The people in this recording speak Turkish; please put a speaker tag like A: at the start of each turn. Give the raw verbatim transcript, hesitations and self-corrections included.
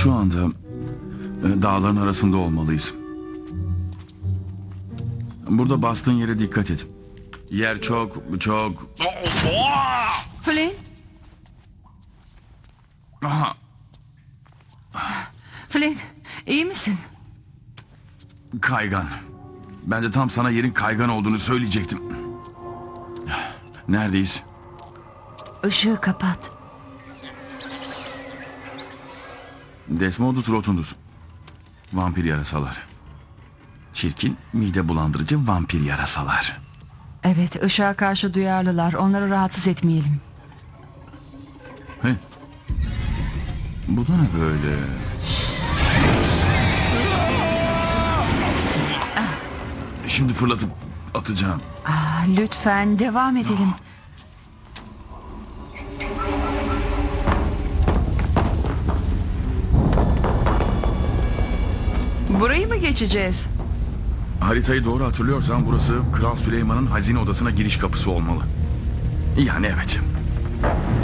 A: Şu anda e, dağların arasında olmalıyız. Burada bastığın yere dikkat et. Yer çok çok...
B: Flynn,
A: Aha,
B: Flynn, iyi misin?
A: kaygan. Ben de tam sana yerin kaygan olduğunu söyleyecektim. Neredeyiz?
B: Işığı kapat.
A: Desmodus rotundus. Vampir yarasalar. Çirkin, mide bulandırıcı vampir yarasalar.
B: Evet, ışığa karşı duyarlılar. Onları rahatsız etmeyelim.
A: Hey. Bu da ne böyle? Şimdi fırlatıp atacağım.
B: Ah, lütfen devam edelim. Burayı mı geçeceğiz?
A: Haritayı doğru hatırlıyorsam burası Kral Süleyman'ın hazine odasına giriş kapısı olmalı. Yani evet.